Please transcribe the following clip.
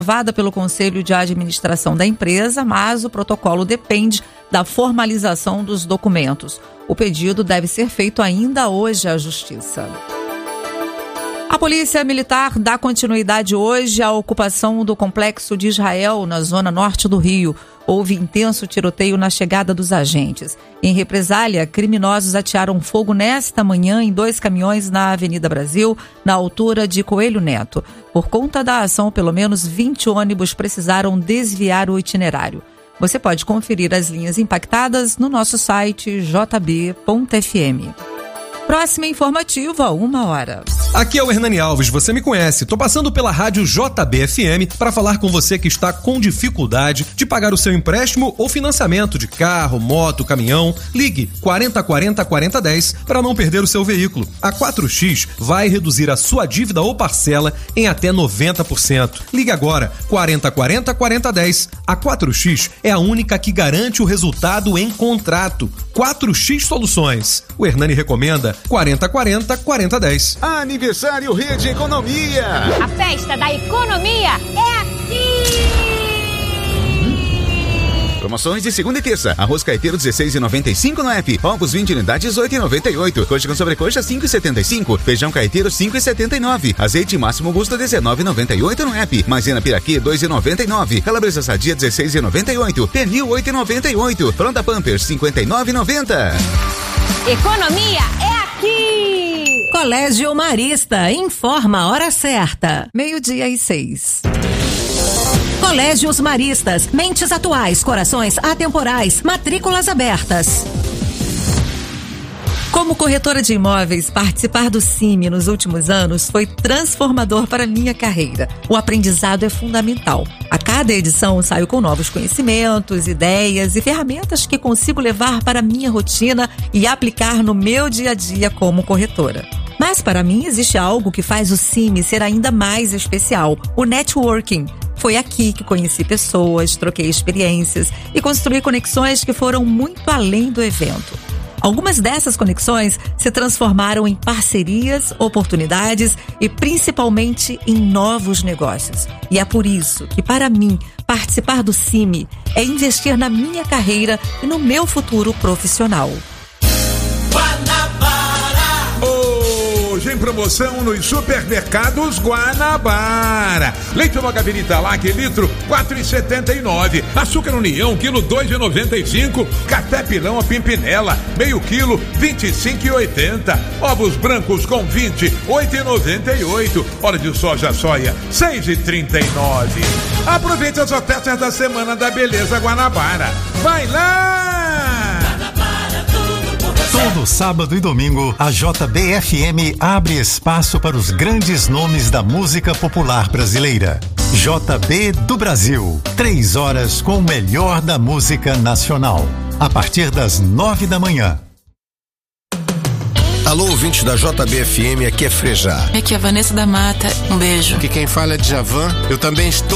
aprovada pelo Conselho de Administração da empresa, mas o protocolo depende da formalização dos documentos. O pedido deve ser feito ainda hoje à Justiça. A Polícia Militar dá continuidade hoje à ocupação do Complexo de Israel, na zona norte do Rio. Houve intenso tiroteio na chegada dos agentes. Em represália, criminosos atearam fogo nesta manhã em 2 caminhões na Avenida Brasil, na altura de Coelho Neto. Por conta da ação, pelo menos 20 ônibus precisaram desviar o itinerário. Você pode conferir as linhas impactadas no nosso site jb.fm. Próxima informativa, 1h. Aqui é o Hernani Alves, você me conhece. Tô passando pela rádio JBFM para falar com você que está com dificuldade de pagar o seu empréstimo ou financiamento de carro, moto, caminhão. Ligue 4040-4010 para não perder o seu veículo. A 4X vai reduzir a sua dívida ou parcela em até 90%. Ligue agora, 4040-4010. A 4X é a única que garante o resultado em contrato. 4X Soluções. O Hernani recomenda 4040-4010. Aniversário Rede Economia. A festa da economia é aqui. Promoções de segunda e terça. Arroz caeteiro 16,95 no app. Ovos 20 unidades 8,98. Coxa com sobrecoxa 5,75. Feijão caeteiro 5,79. Azeite máximo custo 19,98 no app. Maisena Piraquê 2,99. Calabresa sadia 16,98. Pernil 8,98. Pronta Pampers 59,90. Economia é aqui. Colégio Marista informa a hora certa. 12:06. Colégios Maristas, mentes atuais, corações atemporais, matrículas abertas. Como corretora de imóveis, participar do CIMI nos últimos anos foi transformador para minha carreira. O aprendizado é fundamental. A cada edição saio com novos conhecimentos, ideias e ferramentas que consigo levar para a minha rotina e aplicar no meu dia a dia como corretora. Mas para mim existe algo que faz o CIMI ser ainda mais especial: o networking. Foi aqui que conheci pessoas, troquei experiências e construí conexões que foram muito além do evento. Algumas dessas conexões se transformaram em parcerias, oportunidades e principalmente em novos negócios. E é por isso que, para mim, participar do CIMI é investir na minha carreira e no meu futuro profissional. Hoje em promoção nos supermercados Guanabara. Leite Mogavirita Italac, litro, 4,79. Açúcar União, quilo, 2,95. Café Pilão a Pimpinela, meio quilo, 25,80. Ovos brancos com 20, 8,98. Óleo de soja soia, 6,39. Aproveite as ofertas da Semana da Beleza Guanabara. Vai lá! Todo sábado e domingo, a JBFM abre espaço para os grandes nomes da música popular brasileira. JB do Brasil, 3 horas com o melhor da música nacional. A partir das 9 da manhã. Alô, ouvinte da JBFM, aqui é Frejá. Aqui é a Vanessa da Mata, um beijo. Aqui quem fala é Djavan, eu também estou